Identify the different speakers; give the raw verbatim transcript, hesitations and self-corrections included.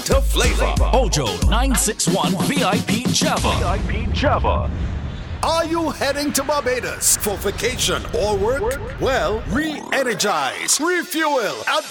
Speaker 1: to flavor.
Speaker 2: Ojo nine six one V I P Java.
Speaker 1: V I P Java. Are you heading to Barbados for vacation or work? Well, re-energize, refuel at